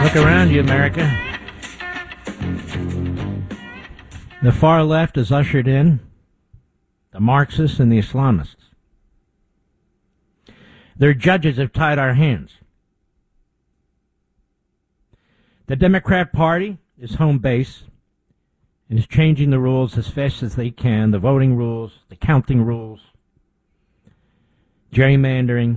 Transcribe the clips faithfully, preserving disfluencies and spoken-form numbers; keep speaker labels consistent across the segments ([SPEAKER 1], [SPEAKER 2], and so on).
[SPEAKER 1] Look around you, America. The far left has ushered in the Marxists and the Islamists. Their judges have tied our hands. The Democrat Party is home base and is changing the rules as fast as they can, the voting rules, the counting rules, gerrymandering,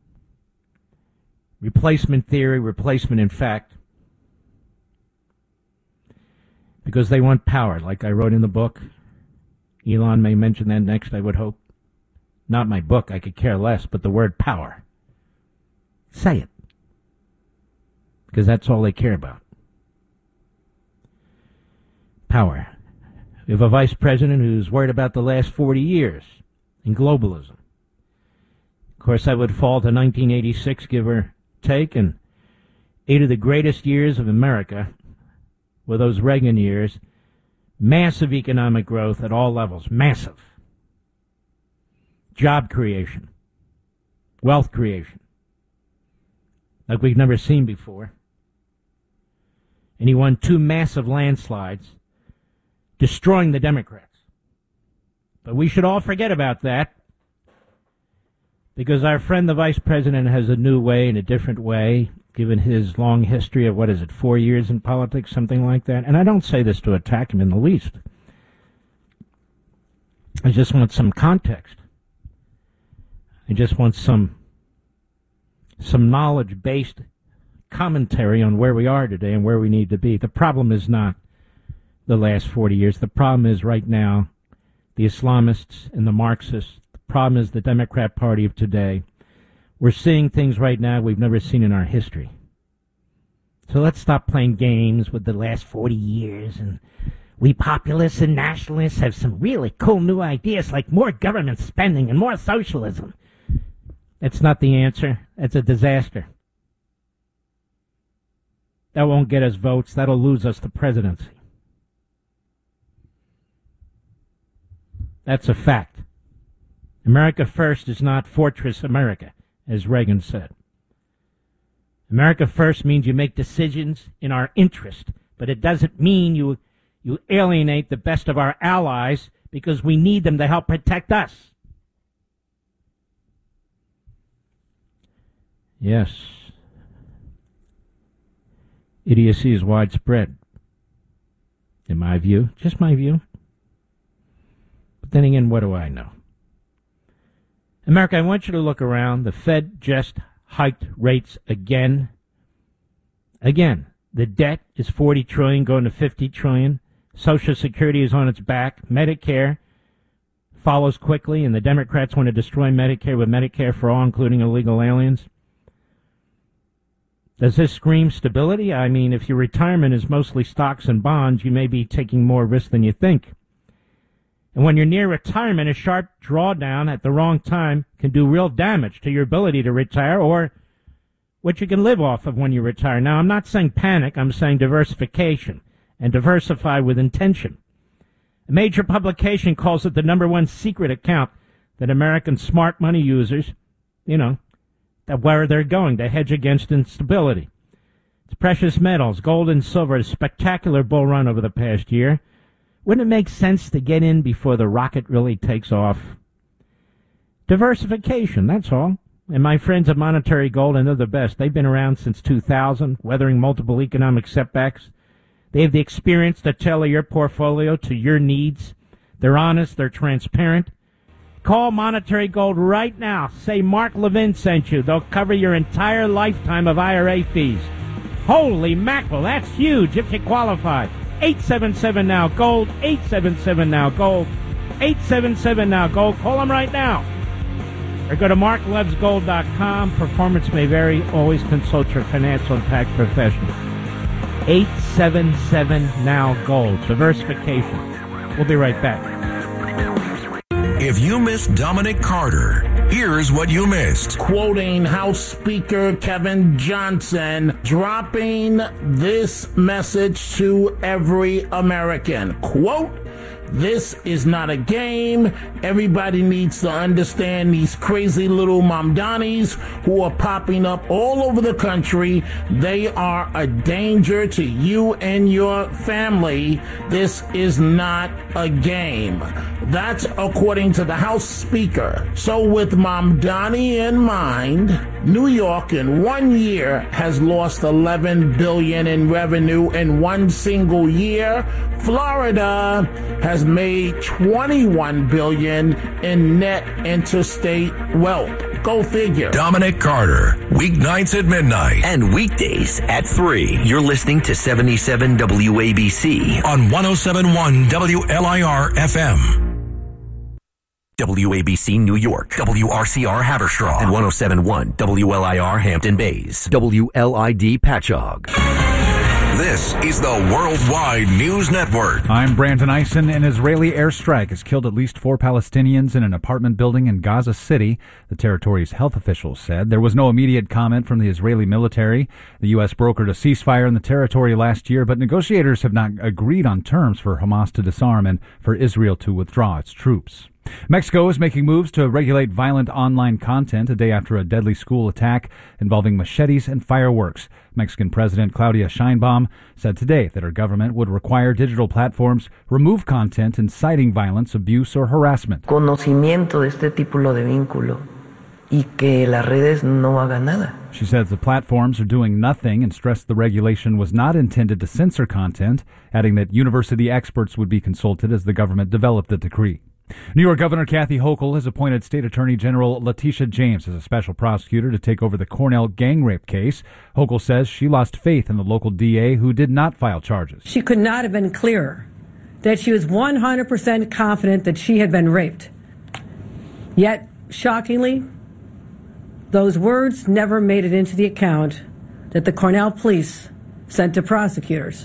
[SPEAKER 1] replacement theory, replacement in fact, because they want power, like I wrote in the book. Elon may mention that next, I would hope. Not my book, I could care less, but the word power. Say it. Because that's all they care about. Power. We have a vice president who's worried about the last forty years in globalism. Of course, I would fall to nineteen eighty-six, give or take, and eight of the greatest years of America were those Reagan years. Massive economic growth at all levels. Massive. Job creation. Wealth creation. Like we've never seen before. And he won two massive landslides, destroying the Democrats. But we should all forget about that, because our friend the vice president has a new way and a different way, given his long history of, what is it, four years in politics, something like that. And I don't say this to attack him in the least. I just want some context. I just want some some knowledge-based commentary on where we are today and where we need to be. The problem is not the last forty years. The problem is right now the Islamists and the Marxists. The problem is the Democrat Party of today. We're seeing things right now we've never seen in our history. So let's stop playing games with the last forty years. And we populists and nationalists have some really cool new ideas, like more government spending and more socialism. That's not the answer. That's a disaster. That won't get us votes. That'll lose us the presidency. That's a fact. America first is not Fortress America, as Reagan said. America first means you make decisions in our interest, but it doesn't mean you you alienate the best of our allies because we need them to help protect us. Yes. Idiocy is widespread, in my view. Just my view. But then again, what do I know? America, I want you to look around. The Fed just hiked rates again. Again, the debt is forty trillion dollars going to fifty trillion dollars. Social Security is on its back. Medicare follows quickly, and the Democrats want to destroy Medicare with Medicare for all, including illegal aliens. Does this scream stability? I mean, if your retirement is mostly stocks and bonds, you may be taking more risk than you think. And when you're near retirement, a sharp drawdown at the wrong time can do real damage to your ability to retire or what you can live off of when you retire. Now, I'm not saying panic. I'm saying diversification, and diversify with intention. A major publication calls it the number one secret account that American smart money users, you know, that where they're going to hedge against instability. It's precious metals, gold and silver, a spectacular bull run over the past year. Wouldn't it make sense to get in before the rocket really takes off? Diversification, that's all. And my friends at Monetary Gold, and they're the best. They've been around since two thousand, weathering multiple economic setbacks. They have the experience to tailor your portfolio to your needs. They're honest, they're transparent. Call Monetary Gold right now. Say Mark Levin sent you. They'll cover your entire lifetime of I R A fees. Holy mackerel, that's huge if you qualify. eight seven seven now gold, eight seven seven now gold, eight seven seven now gold. Call them right now. Or go to mark levs gold dot com. Performance may vary. Always consult your financial impact professional. eight seven seven now gold. Diversification. We'll be right back.
[SPEAKER 2] If you missed Dominic Carter, here's what you missed.
[SPEAKER 3] Quoting House Speaker Kevin Johnson, dropping this message to every American. Quote, This is not a game. Everybody needs to understand these crazy little Mamdanis who are popping up all over the country. They are a danger to you and your family. This is not a game. That's according to the House Speaker. So with Mamdani in mind, New York in one year has lost eleven billion dollars in revenue in one single year. Florida has made twenty-one billion dollars in net interstate wealth. Go figure.
[SPEAKER 2] Dominic Carter, weeknights at midnight
[SPEAKER 4] and weekdays at three. You're listening to seventy-seven W A B C
[SPEAKER 2] on one oh seven point one W L I R F M.
[SPEAKER 4] W A B C New York, W R C R Haverstraw, and one oh seven point one W L I R Hampton Bays, W L I D Patchogue.
[SPEAKER 2] This is the Worldwide News Network.
[SPEAKER 5] I'm Brandon Eisen. An Israeli airstrike has killed at least four Palestinians in an apartment building in Gaza City, the territory's health officials said. There was no immediate comment from the Israeli military. The U S brokered a ceasefire in the territory last year, but negotiators have not agreed on terms for Hamas to disarm and for Israel to withdraw its troops. Mexico is making moves to regulate violent online content a day after a deadly school attack involving machetes and fireworks. Mexican President Claudia Sheinbaum said today that her government would require digital platforms remove content inciting violence, abuse, or harassment.
[SPEAKER 6] Conocimiento de este título de vínculo y que las redes no hagan nada.
[SPEAKER 5] She says the platforms are doing nothing and stressed the regulation was not intended to censor content, adding that university experts would be consulted as the government developed the decree. New York Governor Kathy Hochul has appointed State Attorney General Letitia James as a special prosecutor to take over the Cornell gang rape case. Hochul says she lost faith in the local D A who did not file charges.
[SPEAKER 7] She could not have been clearer that she was one hundred percent confident that she had been raped. Yet, shockingly, those words never made it into the account that the Cornell police sent to prosecutors.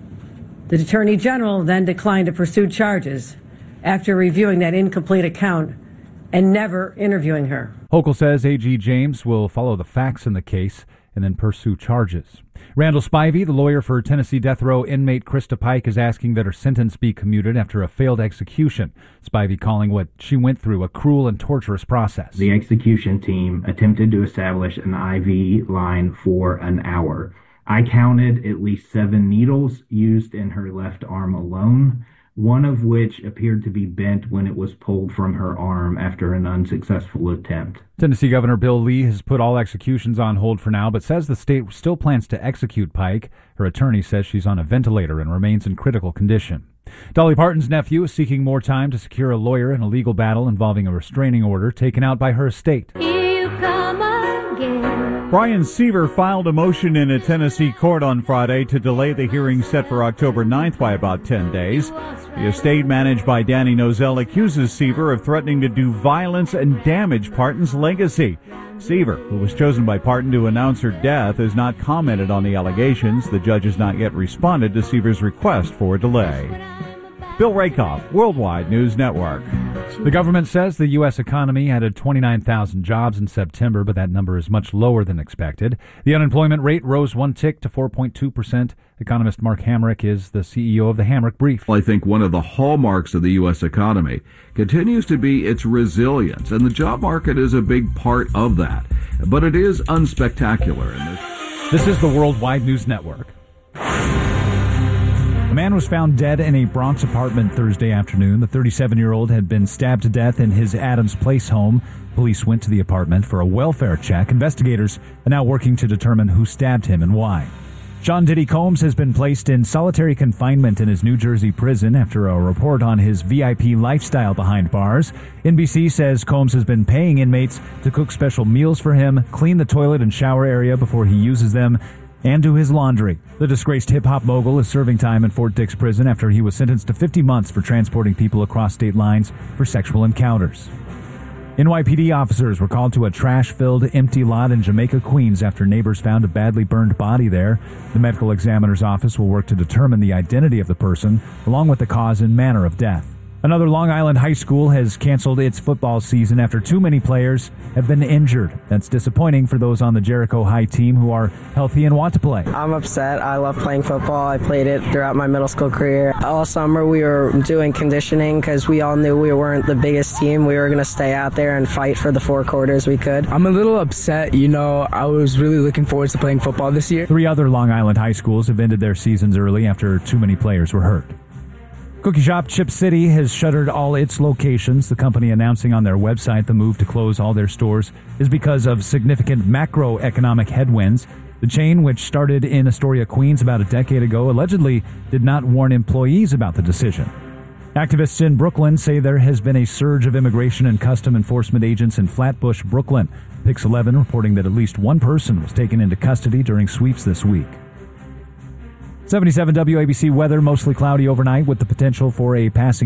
[SPEAKER 7] The Attorney General then declined to pursue charges after reviewing that incomplete account and never interviewing her.
[SPEAKER 5] Hochul says A G James will follow the facts in the case and then pursue charges. Randall Spivey, the lawyer for Tennessee death row inmate Krista Pike, is asking that her sentence be commuted after a failed execution. Spivey calling what she went through a cruel and torturous process.
[SPEAKER 8] The execution team attempted to establish an I V line for an hour. I counted at least seven needles used in her left arm alone, one of which appeared to be bent when it was pulled from her arm after an unsuccessful attempt.
[SPEAKER 5] Tennessee Governor Bill Lee has put all executions on hold for now, but says the state still plans to execute Pike. Her attorney says she's on a ventilator and remains in critical condition. Dolly Parton's nephew is seeking more time to secure a lawyer in a legal battle involving a restraining order taken out by her estate.
[SPEAKER 9] Here you come again.
[SPEAKER 10] Brian Seaver filed a motion in a Tennessee court on Friday to delay the hearing set for October ninth by about ten days. The estate managed by Danny Nozell accuses Seaver of threatening to do violence and damage Parton's legacy. Seaver, who was chosen by Parton to announce her death, has not commented on the allegations. The judge has not yet responded to Seaver's request for a delay. Bill Rakoff, Worldwide News Network.
[SPEAKER 5] The government says the U S economy added twenty-nine thousand jobs in September, but that number is much lower than expected. The unemployment rate rose one tick to four point two percent. Economist Mark Hamrick is the C E O of the Hamrick Brief.
[SPEAKER 11] I think one of the hallmarks of the U S economy continues to be its resilience, and the job market is a big part of that. But it is unspectacular. In this.
[SPEAKER 5] this is the Worldwide News Network. A man was found dead in a Bronx apartment Thursday afternoon. The thirty-seven-year-old had been stabbed to death in his Adams Place home. Police went to the apartment for a welfare check. Investigators are now working to determine who stabbed him and why. Sean Diddy Combs has been placed in solitary confinement in his New Jersey prison after a report on his V I P lifestyle behind bars. N B C says Combs has been paying inmates to cook special meals for him, clean the toilet and shower area before he uses them, and do his laundry. The disgraced hip-hop mogul is serving time in Fort Dix prison after he was sentenced to fifty months for transporting people across state lines for sexual encounters. N Y P D officers were called to a trash-filled empty lot in Jamaica, Queens after neighbors found a badly burned body there. The medical examiner's office will work to determine the identity of the person, along with the cause and manner of death. Another Long Island high school has canceled its football season after too many players have been injured. That's disappointing for those on the Jericho High team who are healthy and want to play.
[SPEAKER 12] I'm upset. I love playing football. I played it throughout my middle school career. All summer we were doing conditioning because we all knew we weren't the biggest team. We were going to stay out there and fight for the four quarters we could.
[SPEAKER 13] I'm a little upset. You know, I was really looking forward to playing football this year.
[SPEAKER 5] Three other Long Island high schools have ended their seasons early after too many players were hurt. Cookie shop Chip City has shuttered all its locations. The company announcing on their website the move to close all their stores is because of significant macroeconomic headwinds. The chain, which started in Astoria, Queens about a decade ago, allegedly did not warn employees about the decision. Activists in Brooklyn say there has been a surge of immigration and custom enforcement agents in Flatbush, Brooklyn. Pix eleven reporting that at least one person was taken into custody during sweeps this week. seventy-seven W A B C weather, mostly cloudy overnight with the potential for a passing